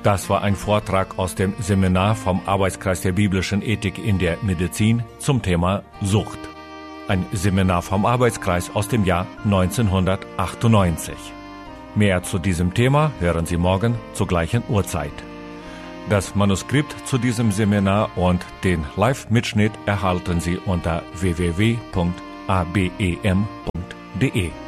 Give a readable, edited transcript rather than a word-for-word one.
Das war ein Vortrag aus dem Seminar vom Arbeitskreis der biblischen Ethik in der Medizin zum Thema Sucht. Ein Seminar vom Arbeitskreis aus dem Jahr 1998. Mehr zu diesem Thema hören Sie morgen zur gleichen Uhrzeit. Das Manuskript zu diesem Seminar und den Live-Mitschnitt erhalten Sie unter www.abem.de.